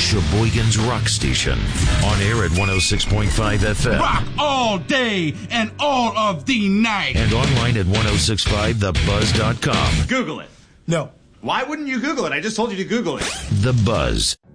Sheboygan's rock station. On air at 106.5 FM. Rock all day and all of the night. And online at 1065thebuzz.com. Google it. No. Why wouldn't you Google it? I just told you to Google it. The Buzz.